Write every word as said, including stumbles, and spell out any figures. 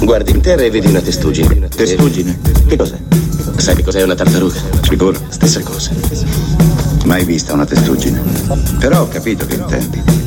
Guardi in terra e vedi una testuggine. Testuggine? Che cos'è? Sai che cos'è una tartaruga? Sicuro? Stessa cosa. Mai vista una testuggine. Però ho capito che intendi.